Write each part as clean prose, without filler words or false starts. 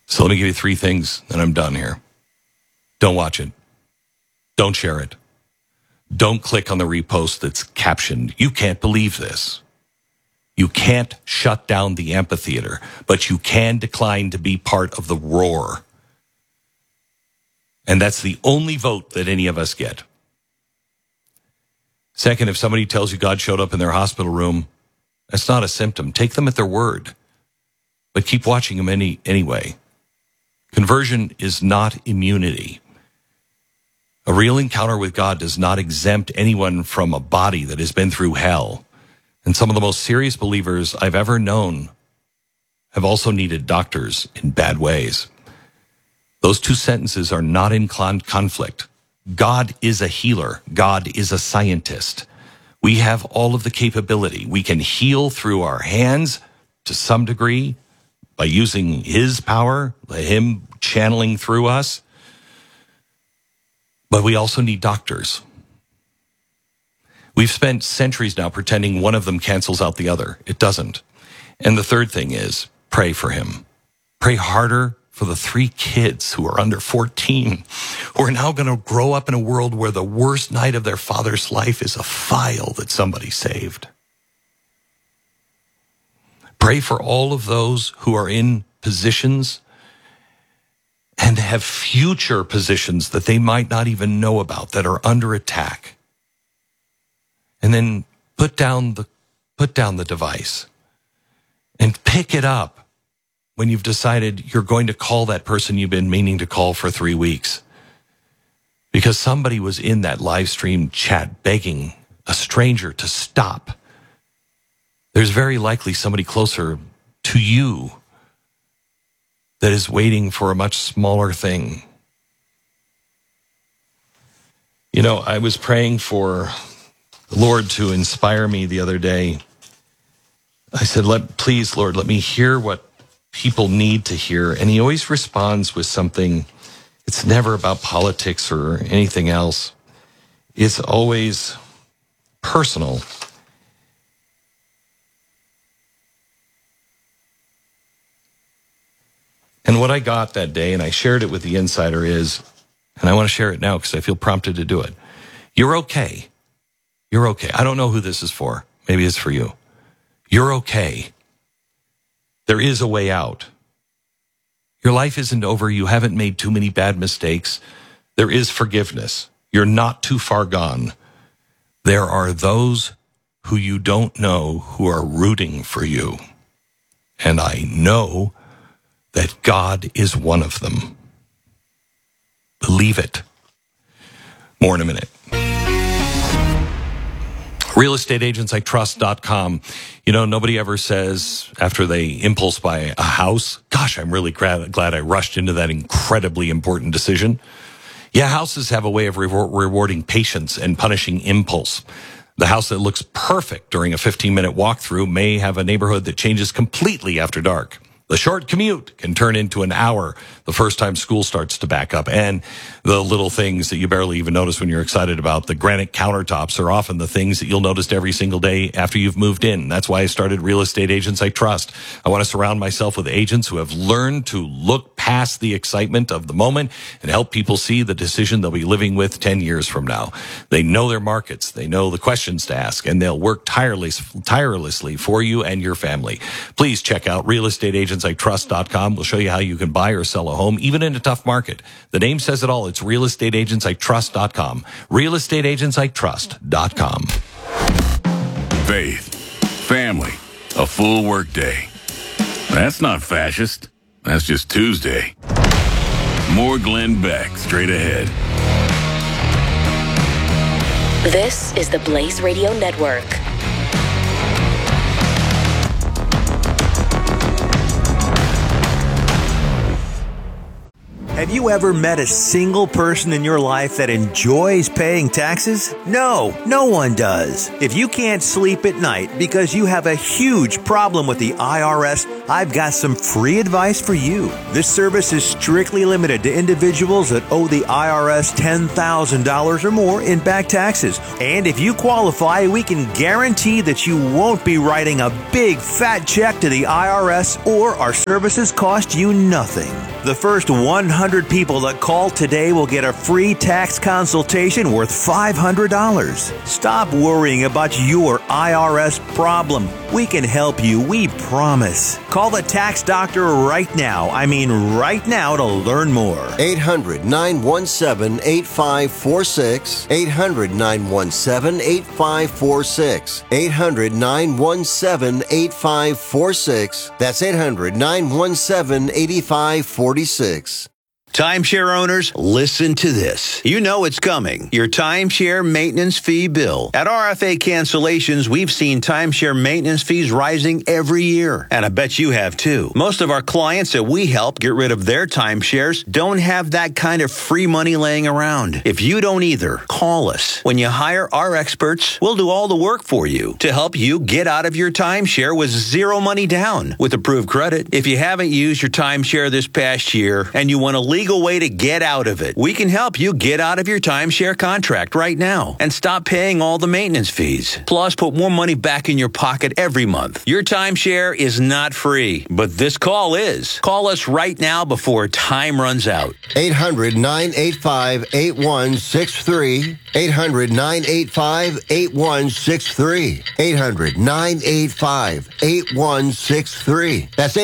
So let me give you 3 things, and I'm done here. Don't watch it. Don't share it. Don't click on the repost that's captioned, "You can't believe this." You can't shut down the amphitheater, but you can decline to be part of the roar. And that's the only vote that any of us get. Second, if somebody tells you God showed up in their hospital room, that's not a symptom. Take them at their word, but keep watching them anyway. Conversion is not immunity. A real encounter with God does not exempt anyone from a body that has been through hell. And some of the most serious believers I've ever known have also needed doctors in bad ways. Those 2 sentences are not in conflict. God is a healer. God is a scientist. We have all of the capability. We can heal through our hands to some degree by using his power, him channeling through us. But we also need doctors. We've spent centuries now pretending one of them cancels out the other. It doesn't. And the third thing is pray for him. Pray harder for the 3 kids who are under 14, who are now going to grow up in a world where the worst night of their father's life is a file that somebody saved. Pray for all of those who are in positions and have future positions that they might not even know about that are under attack. And then put down the device and pick it up when you've decided you're going to call that person you've been meaning to call for 3 weeks. Because somebody was in that live stream chat begging a stranger to stop. There's very likely somebody closer to you that is waiting for a much smaller thing. You know, I was praying for the Lord to inspire me the other day. I said, please, Lord, let me hear what people need to hear. And he always responds with something. It's never about politics or anything else. It's always personal. And what I got that day, and I shared it with the insider, is, and I want to share it now because I feel prompted to do it. You're okay. You're okay. I don't know who this is for. Maybe it's for you. You're okay. There is a way out. Your life isn't over. You haven't made too many bad mistakes. There is forgiveness. You're not too far gone. There are those who you don't know who are rooting for you. And I know that God is one of them. Believe it. More in a minute. realestateagentsitrust.com. You know, nobody ever says after they impulse buy a house, gosh, I'm really glad I rushed into that incredibly important decision. Yeah, houses have a way of rewarding patience and punishing impulse. The house that looks perfect during a 15-minute walkthrough may have a neighborhood that changes completely after dark. The short commute can turn into an hour the first time school starts to back up. And the little things that you barely even notice when you're excited about, the granite countertops, are often the things that you'll notice every single day after you've moved in. That's why I started Real Estate Agents I Trust. I want to surround myself with agents who have learned to look past the excitement of the moment and help people see the decision they'll be living with 10 years from now. They know their markets. They know the questions to ask, and they'll work tirelessly for you and your family. Please check out realestateagentsitrust.com. We'll show you how you can buy or sell a home, even in a tough market. The name says it all. It's realestateagentsitrust.com. realestateagentsitrust.com. Faith, family, a full workday. That's not fascist. That's just Tuesday. More Glenn Beck straight ahead. This is the Blaze Radio Network. Have you ever met a single person in your life that enjoys paying taxes? No, no one does. If you can't sleep at night because you have a huge problem with the IRS, I've got some free advice for you. This service is strictly limited to individuals that owe the IRS $10,000 or more in back taxes. And if you qualify, we can guarantee that you won't be writing a big fat check to the IRS, or our services cost you nothing. The first 100 people that call today will get a free tax consultation worth $500. Stop worrying about your IRS problem. We can help you, we promise. Call the tax doctor right now. I mean right now to learn more. 800-917-8546. 800-917-8546. 800-917-8546. That's 800-917-8546. Timeshare owners, listen to this. You know it's coming. Your timeshare maintenance fee bill. At RFA Cancellations, we've seen timeshare maintenance fees rising every year. And I bet you have too. Most of our clients that we help get rid of their timeshares don't have that kind of free money laying around. If you don't either, call us. When you hire our experts, we'll do all the work for you to help you get out of your timeshare with zero money down with approved credit. If you haven't used your timeshare this past year and you want a legal way to get out of it, we can help you get out of your timeshare contract right now and stop paying all the maintenance fees. Plus, put more money back in your pocket every month. Your timeshare is not free, but this call is. Call us right now before time runs out. 800-985-8163. 800-985-8163. 800-985-8163. That's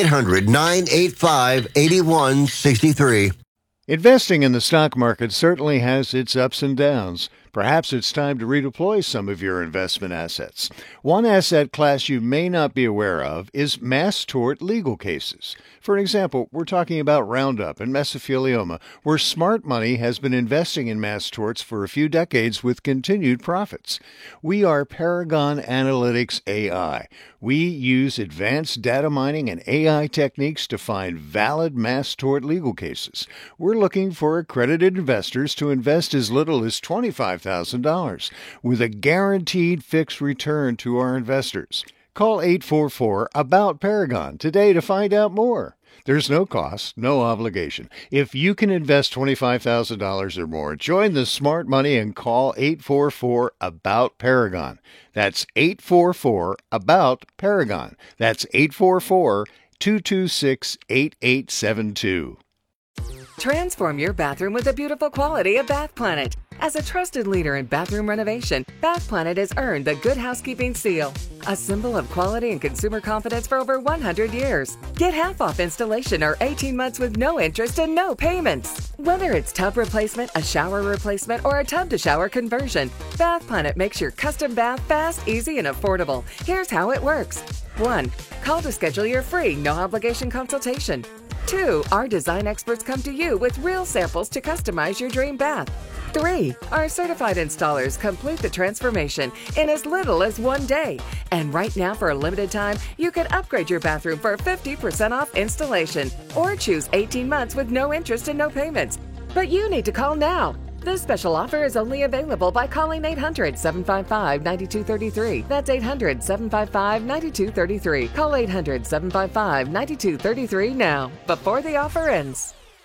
800-985-8163. Investing in the stock market certainly has its ups and downs. Perhaps it's time to redeploy some of your investment assets. One asset class you may not be aware of is mass tort legal cases. For example, we're talking about Roundup and mesothelioma, where smart money has been investing in mass torts for a few decades with continued profits. We are Paragon Analytics AI. We use advanced data mining and AI techniques to find valid mass tort legal cases. We're looking for accredited investors to invest as little as $25,000 with a guaranteed fixed return to our investors. Call 844-ABOUT-PARAGON today to find out more. There's no cost, no obligation. If you can invest $25,000 or more, join the smart money and call 844-ABOUT-PARAGON. That's 844-ABOUT-PARAGON. That's 844-226-8872. Transform your bathroom with the beautiful quality of Bath Planet. As a trusted leader in bathroom renovation, Bath Planet has earned the Good Housekeeping seal, a symbol of quality and consumer confidence for over 100 years. Get half off installation or 18 months with no interest and no payments. Whether it's tub replacement, a shower replacement, or a tub-to-shower conversion, Bath Planet makes your custom bath fast, easy, and affordable. Here's how it works. 1. Call to schedule your free, no-obligation consultation. 2. Our design experts come to you with real samples to customize your dream bath. 3. Our certified installers complete the transformation in as little as 1 day. And right now, for a limited time, you can upgrade your bathroom for 50% off installation or choose 18 months with no interest and no payments. But you need to call now. This special offer is only available by calling 800-755-9233. That's 800-755-9233. Call 800-755-9233 now, before the offer ends.